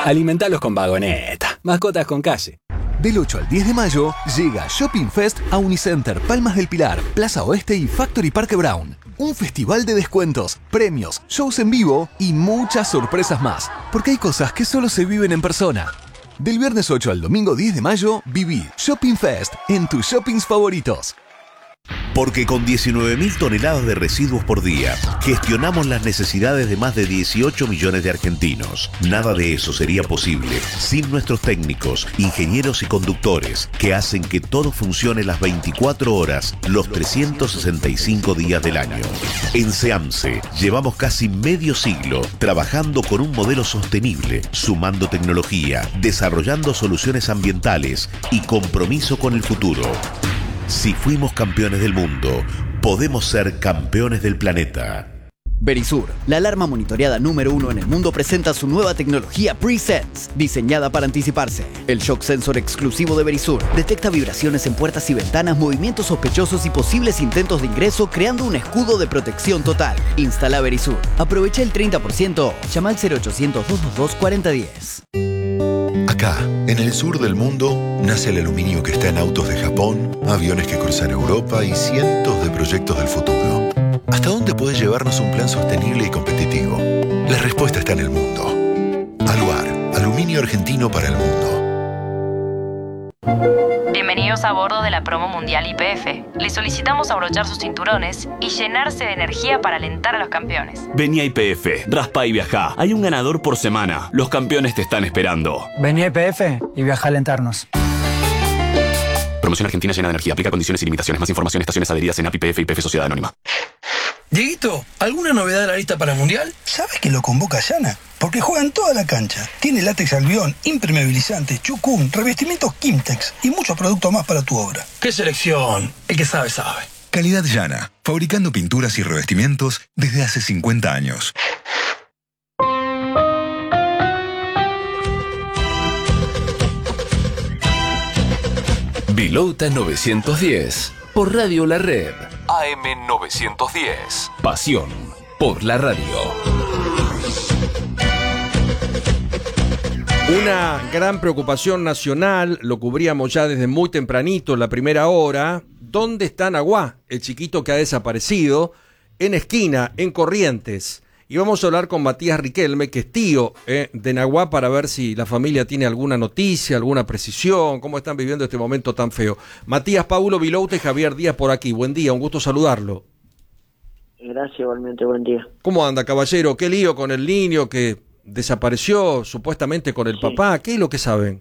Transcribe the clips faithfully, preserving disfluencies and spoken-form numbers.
Alimentalos con Vagoneta. Mascotas con calle. Del ocho al diez de mayo llega Shopping Fest a Unicenter, Palmas del Pilar, Plaza Oeste y Factory Parque Brown. Un festival de descuentos, premios, shows en vivo y muchas sorpresas más. Porque hay cosas que solo se viven en persona. Del viernes ocho al domingo diez de mayo, viví Shopping Fest en tus shoppings favoritos. Porque con diecinueve mil toneladas de residuos por día, gestionamos las necesidades de más de dieciocho millones de argentinos. Nada de eso sería posible sin nuestros técnicos, ingenieros y conductores, que hacen que todo funcione las veinticuatro horas, los trescientos sesenta y cinco días del año. En SEAMSE llevamos casi medio siglo trabajando con un modelo sostenible, sumando tecnología, desarrollando soluciones ambientales y compromiso con el futuro. Si fuimos campeones del mundo, podemos ser campeones del planeta. Verisur, la alarma monitoreada número uno en el mundo, presenta su nueva tecnología Pre-Sense, diseñada para anticiparse. El shock sensor exclusivo de Verisur detecta vibraciones en puertas y ventanas, movimientos sospechosos y posibles intentos de ingreso, creando un escudo de protección total. Instala Verisur. Aprovecha el treinta por ciento. Llama al cero ochocientos, doscientos veintidós, cuarenta diez. Acá, en el sur del mundo, nace el aluminio que está en autos de Japón, aviones que cruzan Europa y cientos de proyectos del futuro. ¿Hasta dónde puede llevarnos un plan sostenible y competitivo? La respuesta está en el mundo. Aluar, aluminio argentino para el mundo. Bienvenidos a bordo de la promo mundial Y P F. Les solicitamos abrochar sus cinturones y llenarse de energía para alentar a los campeones. Vení a Y P F, raspa y viajá. Hay un ganador por semana. Los campeones te están esperando. Vení a Y P F y viaja a alentarnos. Promoción Argentina llena de energía. Aplica condiciones y limitaciones. Más información, estaciones adheridas en A P I P F y P F Sociedad Anónima. Dieguito, ¿alguna novedad de la lista para el Mundial? ¿Sabes que lo convoca Yana? Porque juega en toda la cancha. Tiene látex albión, impermeabilizante, chucún, revestimientos Kimtex y muchos productos más para tu obra. ¡Qué selección! El que sabe, sabe. Calidad Yana, fabricando pinturas y revestimientos desde hace cincuenta años. Vilota novecientos diez, por Radio La Red. A M novecientos diez. Pasión por la radio. Una gran preocupación nacional, lo cubríamos ya desde muy tempranito, en la primera hora. ¿Dónde está Naguá, el chiquito que ha desaparecido? En Esquina, en Corrientes. Y vamos a hablar con Matías Riquelme, que es tío eh, de Naguá, para ver si la familia tiene alguna noticia, alguna precisión, cómo están viviendo este momento tan feo. Matías, Paulo Vilouta y Javier Díaz por aquí. Buen día, un gusto saludarlo. Gracias, igualmente, buen día. ¿Cómo anda, caballero? ¿Qué lío con el niño que desapareció supuestamente con el sí. papá? ¿Qué es lo que saben?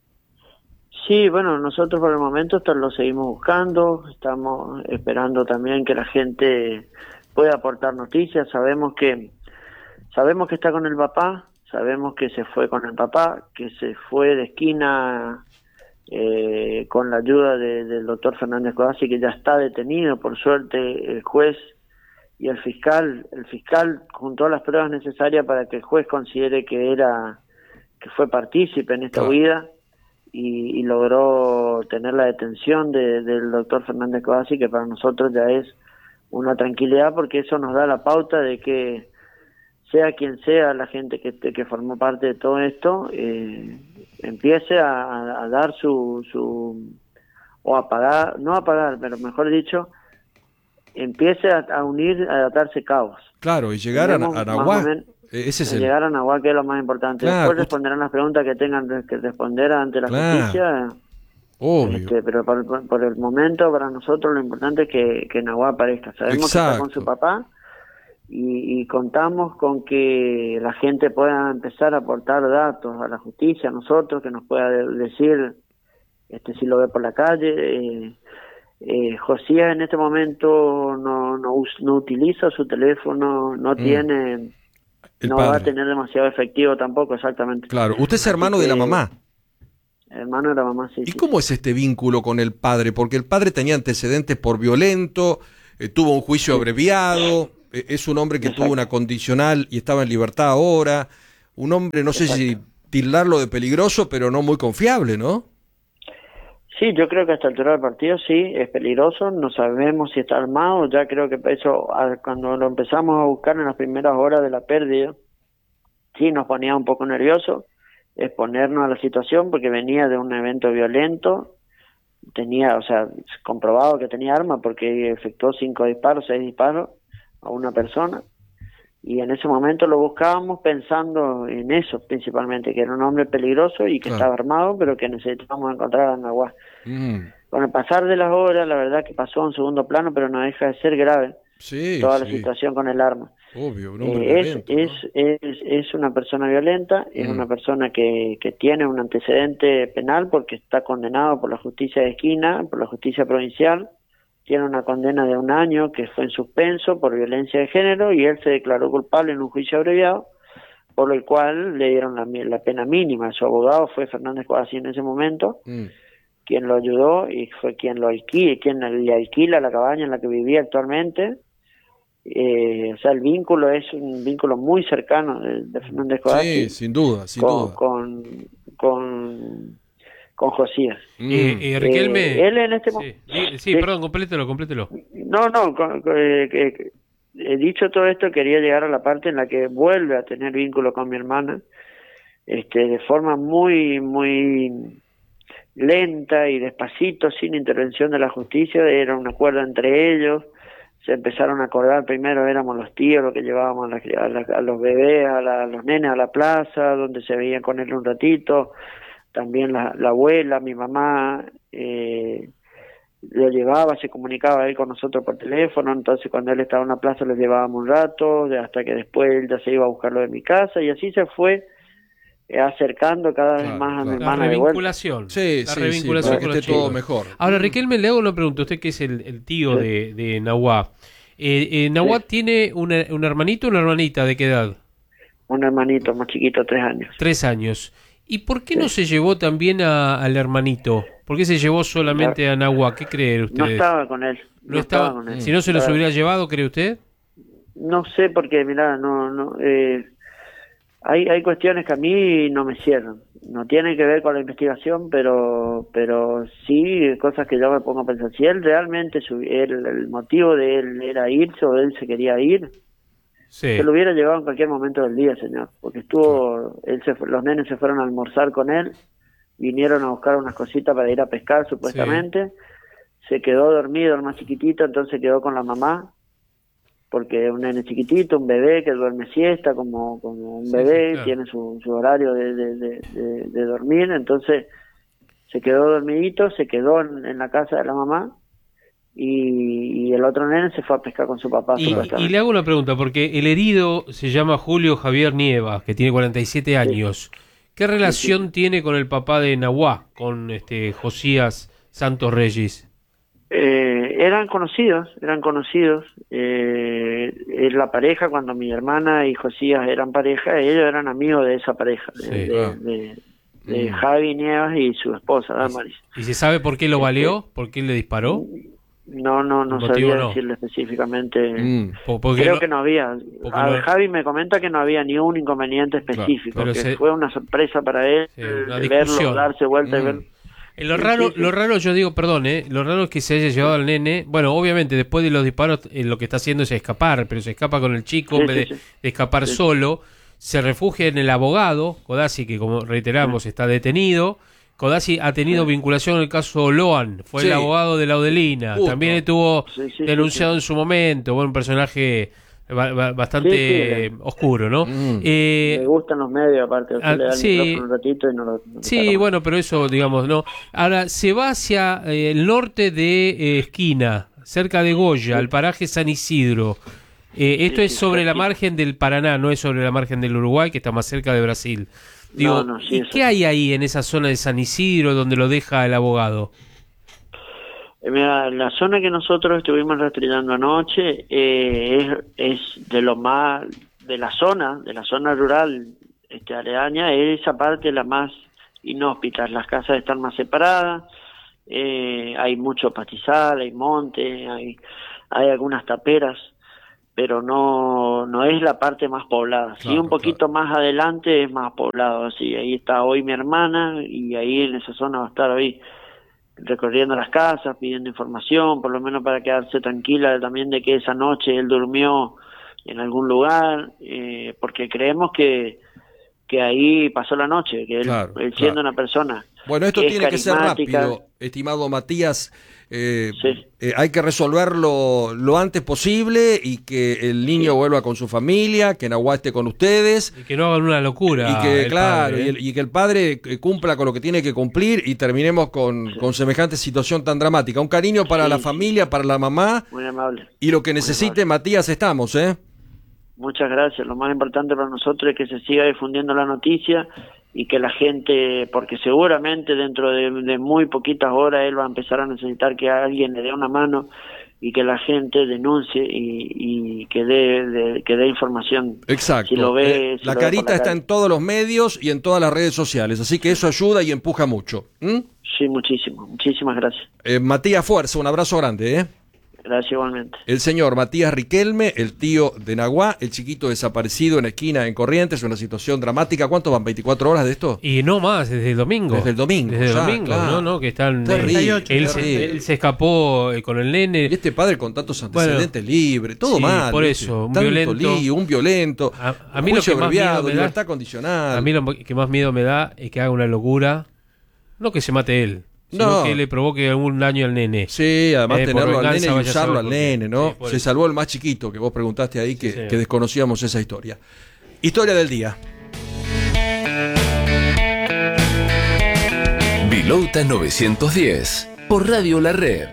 Sí, bueno, nosotros por el momento lo seguimos buscando, estamos esperando también que la gente pueda aportar noticias. Sabemos que sabemos que está con el papá, sabemos que se fue con el papá, que se fue de Esquina eh, con la ayuda de, del doctor Fernández Codazzi, que ya está detenido, por suerte el juez y el fiscal, el fiscal juntó las pruebas necesarias para que el juez considere que era que fue partícipe en esta huida y, y logró tener la detención de, del doctor Fernández Codazzi, que para nosotros ya es una tranquilidad, porque eso nos da la pauta de que sea quien sea la gente que que formó parte de todo esto, eh, empiece a, a dar su, su o a pagar, no a pagar, pero mejor dicho, empiece a, a unir, a atarse cabos. Claro, y llegar a, a Naguá. Ese es el... Llegar a Naguá, que es lo más importante. Claro, Después responderán las preguntas que tengan que responder ante la claro. justicia. Obvio. Este, pero por, por el momento, para nosotros lo importante es que, que Naguá aparezca. Sabemos Exacto. que está con su papá y, y contamos con que la gente pueda empezar a aportar datos a la justicia, a nosotros, que nos pueda de, decir este si lo ve por la calle. Eh, eh, Josías en este momento no, no, no utiliza su teléfono, no mm. tiene, el no padre. va a tener demasiado efectivo tampoco, exactamente. Claro, usted es hermano Así de que, la mamá. Hermano de la mamá, sí. ¿Y sí. cómo es este vínculo con el padre? Porque el padre tenía antecedentes por violento, eh, tuvo un juicio sí. abreviado, eh, es un hombre que Exacto. tuvo una condicional y estaba en libertad ahora. Un hombre, no Exacto. sé si tildarlo de peligroso, pero no muy confiable, ¿no? Sí, yo creo que hasta el altura del partido sí, es peligroso, no sabemos si está armado, ya creo que eso, cuando lo empezamos a buscar en las primeras horas de la pérdida, sí nos ponía un poco nerviosos. exponernos a la situación porque venía de un evento violento, tenía, o sea, comprobado que tenía arma porque efectuó cinco disparos, seis disparos a una persona, y en ese momento lo buscábamos pensando en eso principalmente, que era un hombre peligroso y que Claro. estaba armado, pero que necesitábamos encontrar a Nahuá. Mm. Con el pasar de las horas, la verdad que pasó a un segundo plano, pero no deja de ser grave Sí, toda la sí. situación con el arma. Obvio, un hombre Eh, es, violento, es, es, es una persona violenta, es Mm. una persona que, que tiene un antecedente penal porque está condenado por la justicia de esquina, por la justicia provincial, tiene una condena de un año que fue en suspenso por violencia de género y él se declaró culpable en un juicio abreviado, por el cual le dieron la, la pena mínima. Su abogado fue Fernández Coasí en ese momento, Mm. quien lo ayudó y fue quien lo alquila, quien le alquila la cabaña en la que vivía actualmente. Eh, o sea, el vínculo es un vínculo muy cercano de, de Fernández Coasí Sí, sin duda, sin con, duda. con, con, con Josías. Eh, eh, Riquelme, Eh, él en este mo- sí, sí, sí, perdón, complételo, complételo. No, no, con- con- eh, que- que- he dicho todo esto, quería llegar a la parte en la que vuelve a tener vínculo con mi hermana, este, de forma muy, muy lenta y despacito, sin intervención de la justicia. Era un acuerdo entre ellos, se empezaron a acordar, primero éramos los tíos los que llevábamos a, la- a la- a los bebés, a, la- a los nenes a la plaza, donde se veían con él un ratito, también la, la abuela, mi mamá, eh, lo llevaba, se comunicaba él con nosotros por teléfono, entonces cuando él estaba en la plaza lo llevábamos un rato, de- hasta que después él ya se iba a buscarlo de mi casa, y así se fue eh, acercando cada vez más a mi La hermana de vuelta. revinculación. Sí, la sí, revinculación sí, para con que los esté todo chicos. mejor. Ahora, Riquelme, le hago una pregunta. Usted que es el, el tío de, de Nahuá. Eh, eh, ¿Nahuá tiene una- un hermanito o una hermanita? ¿De qué edad? Un hermanito más chiquito, tres años. Tres años. ¿Y por qué no se llevó también a- al hermanito? ¿Por qué se llevó solamente a Nahuá? ¿Qué creen ustedes? No estaba con él. No estaba, con él. si no se los Estaba- hubiera llevado, ¿cree usted? No sé, porque mirá, no, no, eh, hay, hay cuestiones que a mí no me cierran. No tienen que ver con la investigación, pero, pero sí cosas que yo me pongo a pensar. Si él realmente, su- él, el motivo de él era irse o él se quería ir, Sí. se lo hubiera llevado en cualquier momento del día, señor. Porque estuvo, él se fue- los nenes se fueron a almorzar con él, vinieron a buscar unas cositas para ir a pescar supuestamente, se quedó dormido el más chiquitito, entonces quedó con la mamá, porque es un nene chiquitito, un bebé que duerme siesta como, como un Sí, bebé, sí, claro. tiene su, su horario de, de, de, de- de dormir, entonces se quedó dormidito, se quedó en, en la casa de la mamá, y, y el otro nene se fue a pescar con su papá. Y, supuestamente. y le hago una pregunta, porque el herido se llama Julio Javier Nieva, que tiene cuarenta y siete años. ¿Qué relación tiene con el papá de Nahuá, con este Josías Santos Reyes? Eh, eran conocidos, eran conocidos. Eh, eh, la pareja, cuando mi hermana y Josías eran pareja, ellos eran amigos de esa pareja, de, Sí. de, Ah. de- de Mm. Javi Nievas y su esposa, Damaris. ¿Y se sabe por qué lo Este, valió? ¿Por qué le disparó? No, no, no El motivo sabía no. decirle específicamente. Mm, po- porque Creo no- que no había. porque A no- ver, Javi me comenta que no había ni un inconveniente específico, pero que se- fue una sorpresa para él una verlo, discusión. darse vuelta y Mm. ver. Eh, Lo Sí, raro, sí, sí. lo raro, yo digo, perdón, eh, lo raro es que se haya llevado al nene. Bueno, obviamente después de los disparos eh, lo que está haciendo es escapar, pero se escapa con el chico Sí, en vez sí, de, sí. de escapar Sí. solo. Se refugia en el abogado, Codazzi, que como reiteramos está detenido. Codazzi ha tenido vinculación en el caso Loan, fue Sí. el abogado de Laudelina. Justo. También estuvo Sí, sí, denunciado sí, en su momento, bueno, un personaje ba- ba- bastante Sí, sí, eh, oscuro, ¿no? Mm. Eh, Me gustan los medios, aparte. Usted ah, le da el sí. micrófono un ratito y no lo. no lo Sí, saca. bueno, pero eso, digamos, no. Ahora, se va hacia eh, el norte de eh, Esquina, cerca de Goya, el paraje San Isidro. Eh, esto es sobre la margen del Paraná, no es sobre la margen del Uruguay, que está más cerca de Brasil. Digo, No, no, sí, ¿y eso qué hay ahí en esa zona de San Isidro donde lo deja el abogado? Eh, Mira, la zona que nosotros estuvimos rastreando anoche eh, es, es de lo más, de la zona, de la zona rural este, aledaña, es esa parte la más inhóspita. Las casas están más separadas, eh, hay mucho pastizal, hay monte, hay, hay algunas taperas, pero no no es la parte más poblada. Sí, Claro, un poquito más adelante es más poblado, así. Ahí está hoy mi hermana y ahí en esa zona va a estar hoy recorriendo las casas, pidiendo información, por lo menos para quedarse tranquila también de que esa noche él durmió en algún lugar, eh, porque creemos que que ahí pasó la noche, que él, Claro, él siendo claro. una persona Bueno, esto que tiene es que ser carismática. rápido, estimado Matías. Eh, eh, hay que resolverlo lo antes posible y que el niño vuelva con su familia, que Nahuá esté con ustedes. Y que no hagan una locura. Y que, el claro, padre, ¿eh? y, el- y que el padre eh, cumpla con lo que tiene que cumplir y terminemos con, con semejante situación tan dramática. Un cariño para Sí, la sí. familia, para la mamá, Muy amable. y lo que necesite Matías estamos, ¿eh? Muchas gracias. Lo más importante para nosotros es que se siga difundiendo la noticia y que la gente, porque seguramente dentro de, de muy poquitas horas él va a empezar a necesitar que alguien le dé una mano y que la gente denuncie y, y que dé de- que dé información. Exacto. Si lo ve, Eh, si la lo ve por carita la está calle. en todos los medios y en todas las redes sociales, así que eso ayuda y empuja mucho. ¿Mm? Sí, muchísimo. Muchísimas gracias. Eh, Matías, fuerza, un abrazo grande, ¿eh? Gracias igualmente. El señor Matías Riquelme, el tío de Nahuá, el chiquito desaparecido en esquina en Corrientes, una situación dramática. ¿Cuántos van? ¿veinticuatro horas de esto? Y no más, desde el domingo. Desde el domingo. Desde el ya, domingo, claro. no, no, que están... Terrible, él, se, terrible. él se escapó eh, con el nene. Y este padre con tantos antecedentes libres, todo sí, mal. por ¿viste? eso, un Tanto violento. lío, un violento. A, a mí lo juicio que más abreviado, miedo me da, libertad condicional. a mí lo que más miedo me da es que haga una locura, no que se mate él, sino No. que le provoque algún daño al nene. Sí, además Eh, por tenerlo al venganza, nene y vaya a usarlo saber al por qué. nene, ¿no? Sí, por Se eso. salvó el más chiquito, que vos preguntaste ahí, que, señor. que desconocíamos esa historia. Historia del día. Vilota novecientos diez por Radio La Red.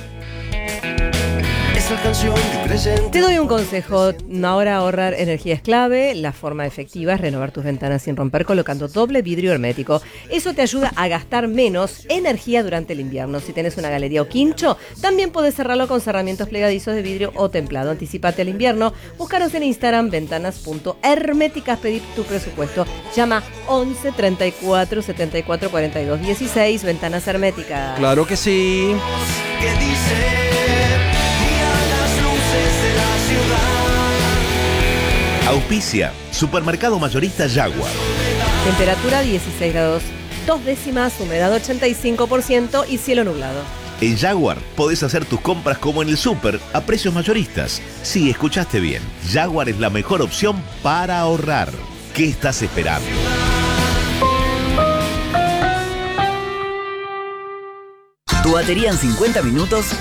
Te doy un consejo. Ahora ahorrar energía es clave. La forma efectiva es renovar tus ventanas sin romper colocando doble vidrio hermético. Eso te ayuda a gastar menos energía durante el invierno. Si tenés una galería o quincho, también podés cerrarlo con cerramientos plegadizos de vidrio o templado. Anticipate al invierno. Búscanos en Instagram ventanas punto herméticas. Pedí tu presupuesto. Llama once treinta y cuatro setenta y cuatro cuarenta y dos dieciséis. Ventanas Herméticas. Claro que sí. Auspicia, Supermercado Mayorista Jaguar. Temperatura dieciséis grados. Dos décimas, humedad ochenta y cinco por ciento y cielo nublado. En Jaguar podés hacer tus compras como en el súper a precios mayoristas. Sí, escuchaste bien. Jaguar es la mejor opción para ahorrar. ¿Qué estás esperando? Tu batería en cincuenta minutos